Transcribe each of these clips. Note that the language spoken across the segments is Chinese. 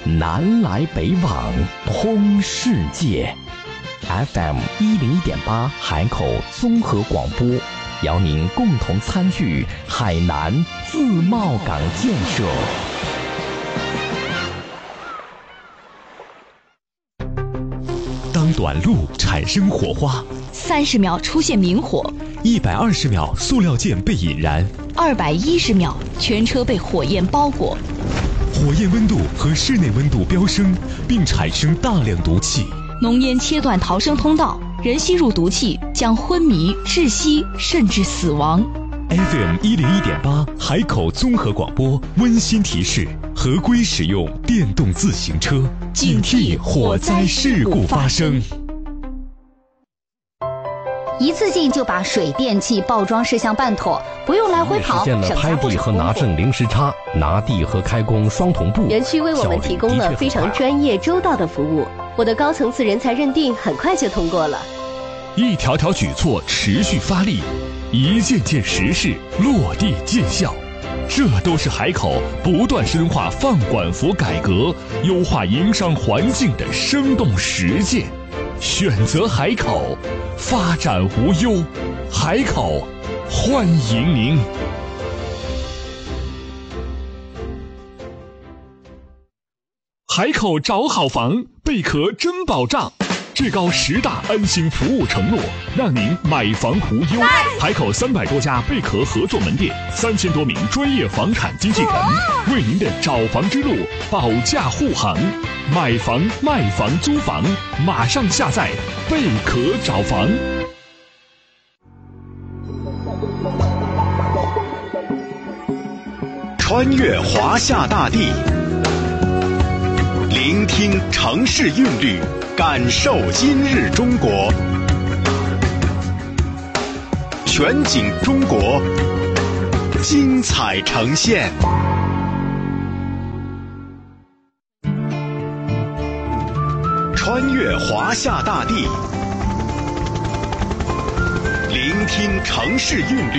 南来北往，通世界。FM 101.8海口综合广播，邀您共同参与海南自贸港建设。当短路产生火花 ，30秒出现明火 ，120秒塑料件被引燃 ，210秒全车被火焰包裹。 火焰温度和室内温度飙升，并产生大量毒气。 浓烟切断逃生通道，人吸入毒气将昏迷、窒息甚至死亡。 FM 101.8海口综合广播温馨提示：合规使用电动自行车，警惕火灾事故发生。 一次性就把水电气报装事项办妥，不用来回跑， 实现了拍地和拿证零时差，拿地和开工双同步。 园区为我们提供了非常专业周到的服务，我的高层次人才认定很快就通过了。 一条条举措持续发力，一件件实事落地见效，这都是海口不断深化放管服改革、优化营商环境的生动实践。选择海口，发展无忧。海口，欢迎您。海口找好房，贝壳真保障。至高10大安心服务承诺，让您买房无忧。海口300多家贝壳合作门店，3000多名专业房产经纪人，为您的找房之路保驾护航。买房、卖房、租房，马上下载贝壳找房。 穿越华夏大地，聆听城市韵律，感受今日中国。全景中国，精彩呈现。穿越华夏大地，聆听城市韵律，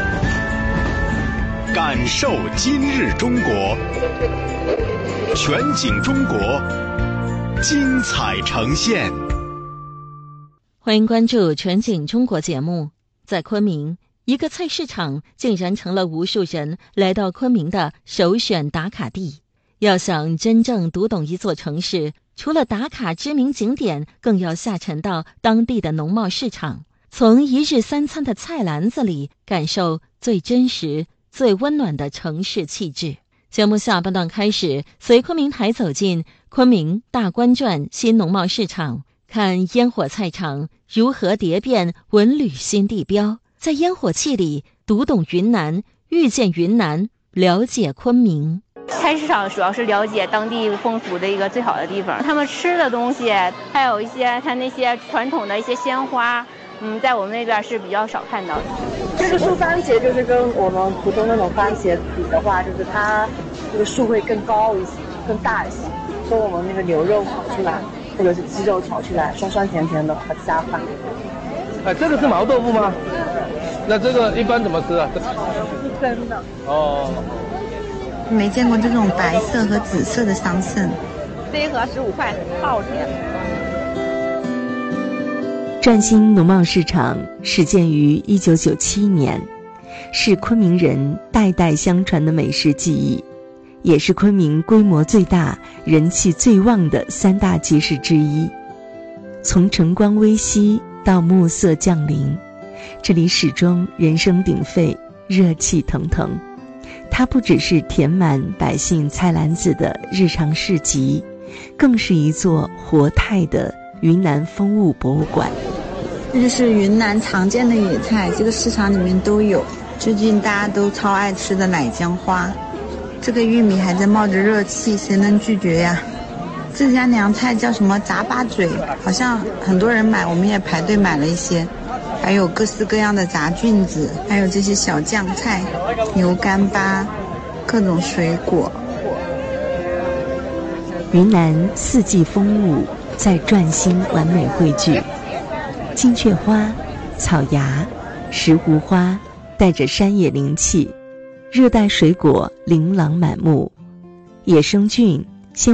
感受今日中国。全景中国，精彩呈现。 欢迎关注全景中国节目。在昆明，一个菜市场竟然成了无数人来到昆明的首选打卡地。要想真正读懂一座城市，除了打卡知名景点，更要下沉到当地的农贸市场，从一日3餐的菜篮子里感受最真实、最温暖的城市气质。节目下半段开始，随昆明台走进昆明大观转新农贸市场，看烟火菜场如何蝶变文旅新地标，在烟火气里读懂云南，遇见云南，了解昆明。 菜市场主要是了解当地风俗的一个最好的地方，他们吃的东西，还有一些他那些传统的一些鲜花，在我们那边是比较少看到的。 这个树番茄就是跟我们普通那种番茄比的话，就是它这个树会更高一些，更大一些，跟我们那个牛肉炒出来或者是鸡肉炒出来，酸酸甜甜的，很下饭。 这个是毛豆腐吗？那这个一般怎么吃啊？ 是蒸的。 哦。 没见过这种白色和紫色的桑葚。 这一盒15块，好甜。 转新农贸市场始建于1997年，是昆明人代代相传的美食记忆，也是昆明规模最大、人气最旺的3大集市之一。从晨光微曦到暮色降临，这里始终人声鼎沸，热气腾腾。它不只是填满百姓菜篮子的日常市集，更是一座活态的云南风物博物馆。 这就是云南常见的野菜，这个市场里面都有。最近大家都超爱吃的奶姜花，这个玉米还在冒着热气，谁能拒绝呀？这家凉菜叫什么炸八嘴，好像很多人买，我们也排队买了一些。还有各式各样的炸菌子，还有这些小酱菜、牛干巴，各种水果。 云南4季风物在转新完美汇聚，金雀花、草芽、石斛花带着山野灵气，热带水果琳琅满目，野生菌、